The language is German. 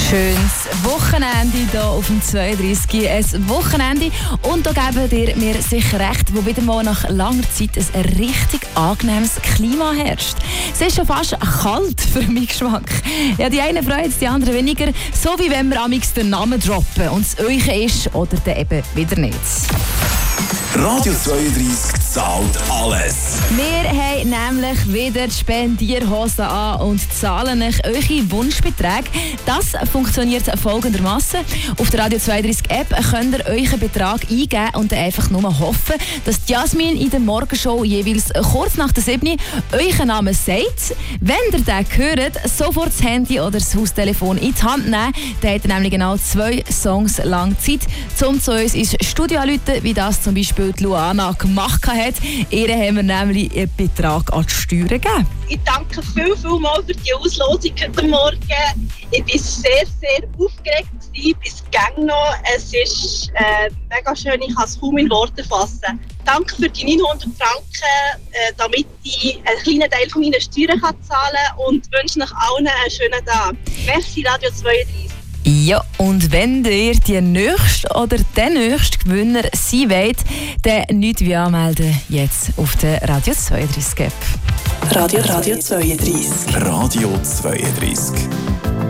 Schönes Wochenende hier auf dem 32. Ein Wochenende. Und da geben dir mir sicher recht, wo wieder mal nach langer Zeit ein richtig angenehmes Klima herrscht. Es ist schon fast kalt für meinen Geschmack. Ja, die einen freuen es, die anderen weniger. So wie wenn wir amix den Namen droppen und es euch ist oder dann eben wieder nicht. Radio 32 zahlt alles. Wir haben nämlich wieder die Spendierhosen an und zahlen euch eure Wunschbeträge. Das funktioniert folgendermaßen: Auf der Radio 32 App könnt ihr euren Betrag eingeben und dann einfach nur hoffen, dass Jasmin in der Morgenshow jeweils kurz nach der 7 euren Namen sagt. Wenn ihr den hört, sofort das Handy oder das Haustelefon in die Hand nehmen. Dann habt ihr nämlich genau 2 Songs lang Zeit, um zu uns ins Studio anzurufen, wie das zum Beispiel die Luana gemacht hat. Ihr haben wir nämlich einen Betrag an die Steuern gegeben. Ich danke vielmals für die Auslosung heute Morgen. Ich war sehr aufgeregt, bis gäng noch. Es ist mega schön, ich kann es kaum in Worte fassen. Danke für die 900 Franken, damit ich einen kleinen Teil von meinen Steuern zahlen kann und wünsche euch allen einen schönen Tag. Merci Radio 32. Ja, und wenn ihr die nächste oder den nächsten Gewinner sein wollt, dann nicht wie anmelden jetzt auf der Radio 32 App. Radio 32. Radio 32.